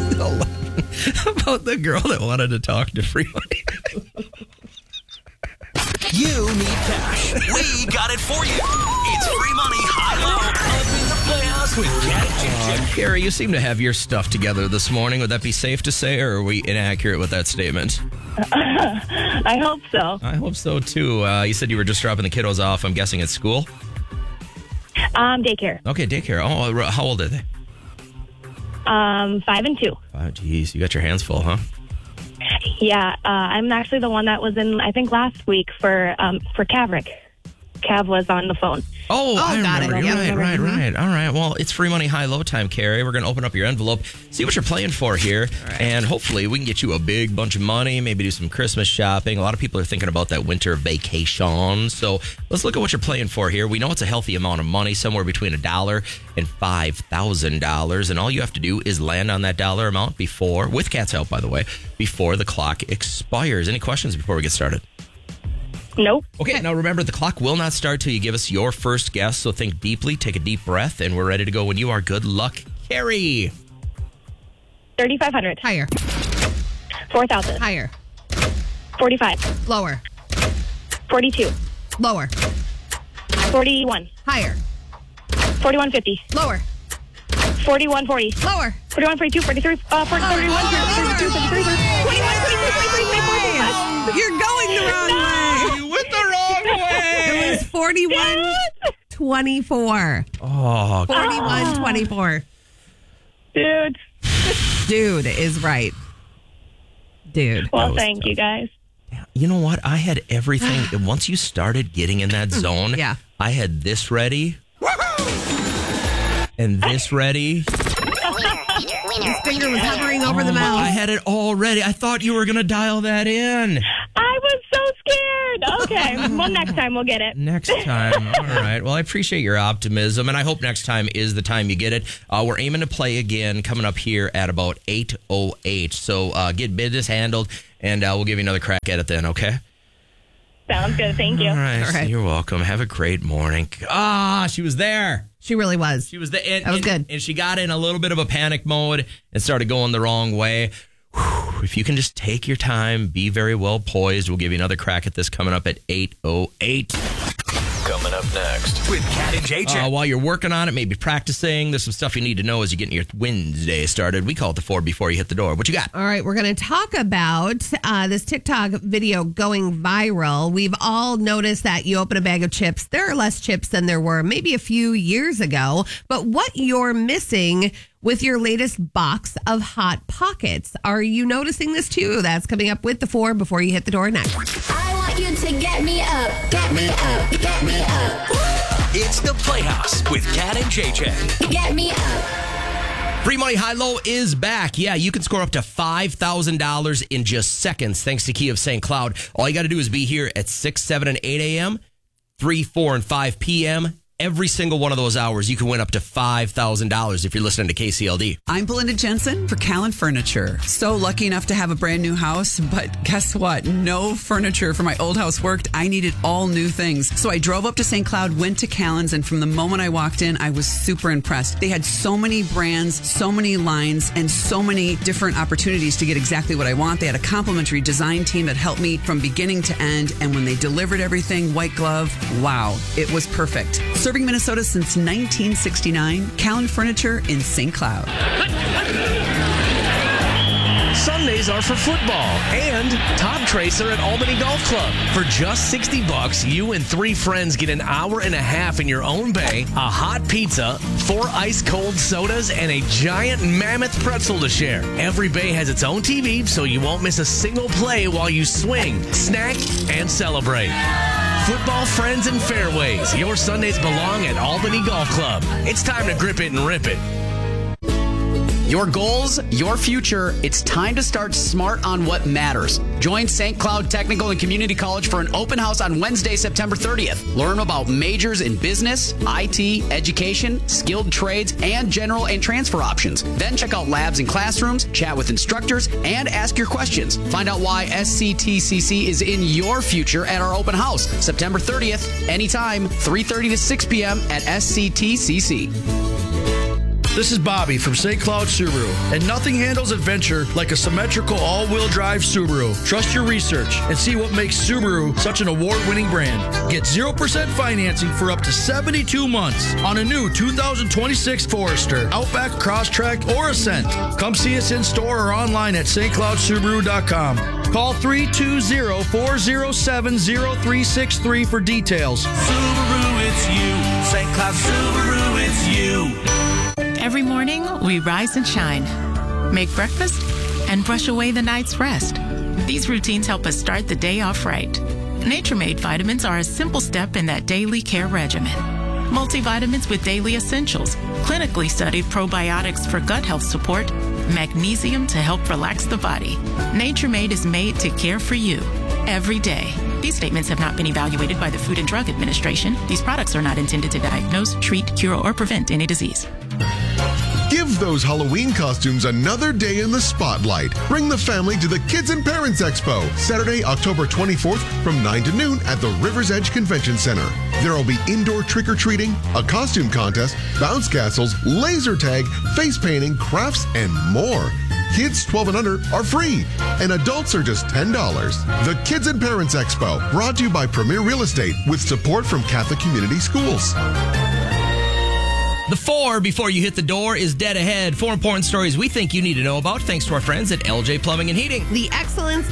About the girl that wanted to talk to Free Money. You need cash. We got it for you. It's Free Money High-Low up in the Playhouse with Cat and JJ. Gary, you seem to have your stuff together this morning. Would that be safe to say, or are we inaccurate with that statement? I hope so. I hope so, too. You said you were just dropping the kiddos off, I'm guessing at school? Daycare. Okay, daycare. Oh, how old are they? 5 and 2. Oh, geez, you got your hands full, huh? Yeah, I'm actually the one that was in, I think, last week for Caverick. Cav was on the phone. Oh, I got remember. it. You're Yep. right. All right. Well, it's Free Money High-Low time, Carrie. We're going to open up your envelope, see what you're playing for here, and hopefully we can get you a big bunch of money, maybe do some Christmas shopping. A lot of people are thinking about that winter vacation, so let's look at what you're playing for here. We know it's a healthy amount of money, somewhere between $1 and $5,000, and all you have to do is land on that dollar amount before, with Cat's help, by the way, before the clock expires. Any questions before we get started? Nope. Okay, now remember, the clock will not start till you give us your first guess, so think deeply, take a deep breath, and we're ready to go when you are. Good luck, Carrie. 3,500. Higher. 4,000. Higher. 45. Lower. 42. Lower. 41. Higher. 41.50. Lower. 41.40. Lower. 41.42. 43. 41. 42. 43. 21. 22. You're going the wrong way. You went the wrong way. It was 41-24. Oh, 41-24. Dude. Dude is right. Dude. Well, thank you guys. you know what? I had everything. Once you started getting in that zone, Yeah. I had this ready. And this ready. His finger was hovering over the mouse. I had it all ready. I thought you were going to dial that in. I was so scared. Okay. Well, next time we'll get it. Next time. All right. Well, I appreciate your optimism, and I hope next time is the time you get it. We're aiming to play again coming up here at about 8:08. So get business handled, and we'll give you another crack at it then, okay? Sounds good. Thank you. All right. All right. You're welcome. Have a great morning. She was there. She really was. She was there. That was good. And she got in a little bit of a panic mode and started going the wrong way. Whew, if you can just take your time, be very well poised, we'll give you another crack at this coming up at 8:08. Coming up next with Cat and JJ. While you're working on it, maybe practicing, there's some stuff you need to know as you get your Wednesday started. We call it the 4 before you hit the door. What you got? All right, we're going to talk about this TikTok video going viral. We've all noticed that you open a bag of chips, there are less chips than there were maybe a few years ago. But what you're missing with your latest box of Hot Pockets. Are you noticing this too? That's coming up with the 4 before you hit the door next. I want you to get me up, get me up, get me up, It's the Playhouse with Cat and JJ. get me up. Free Money High-Low is back. Yeah, you can score up to $5,000 in just seconds thanks to Key of St. Cloud. All you got to do is be here at 6, 7, and 8 a.m., 3, 4, and 5 p.m., Every single one of those hours, you can win up to $5,000 if you're listening to KCLD. I'm Belinda Jensen for Callan Furniture. So lucky enough to have a brand new house, but guess what? No furniture for my old house worked. I needed all new things. So I drove up to St. Cloud, went to Callan's, and from the moment I walked in, I was super impressed. They had so many brands, so many lines, and so many different opportunities to get exactly what I want. They had a complimentary design team that helped me from beginning to end, and when they delivered everything, white glove, wow, it was perfect. Serving Minnesota since 1969, Callan Furniture in St. Cloud. Sundays are for football and Top Tracer at Albany Golf Club. For just $60, you and 3 friends get an hour and a half in your own bay, a hot pizza, 4 ice-cold sodas, and a giant mammoth pretzel to share. Every bay has its own TV, so you won't miss a single play while you swing, snack, and celebrate. Football friends and fairways. Your Sundays belong at Albany Golf Club. It's time to grip it and rip it. Your goals, your future. It's time to start smart on what matters. Join St. Cloud Technical and Community College for an open house on Wednesday, September 30th. Learn about majors in business, IT, education, skilled trades, and general and transfer options. Then check out labs and classrooms, chat with instructors, and ask your questions. Find out why SCTCC is in your future at our open house, September 30th, anytime, 3:30 to 6 p.m. at SCTCC. This is Bobby from St. Cloud Subaru, and nothing handles adventure like a symmetrical all-wheel drive Subaru. Trust your research and see what makes Subaru such an award-winning brand. Get 0% financing for up to 72 months on a new 2026 Forester, Outback, Crosstrek, or Ascent. Come see us in store or online at stcloudsubaru.com. Call 320-407-0363 for details. Subaru, it's you. St. Cloud Subaru, it's you. Every morning, we rise and shine, make breakfast, and brush away the night's rest. These routines help us start the day off right. Nature-Made vitamins are a simple step in that daily care regimen. Multivitamins with daily essentials, clinically studied probiotics for gut health support, magnesium to help relax the body. Nature-Made is made to care for you every day. These statements have not been evaluated by the Food and Drug Administration. These products are not intended to diagnose, treat, cure, or prevent any disease. Give those Halloween costumes another day in the spotlight. Bring the family to the Kids and Parents Expo, Saturday, October 24th from 9 to noon at the River's Edge Convention Center. There will be indoor trick-or-treating, a costume contest, bounce castles, laser tag, face painting, crafts, and more. Kids 12 and under are free, and adults are just $10. The Kids and Parents Expo, brought to you by Premier Real Estate with support from Catholic Community Schools. The 4 before you hit the door is dead ahead. 4 important stories we think you need to know about thanks to our friends at LJ Plumbing and Heating. The excellence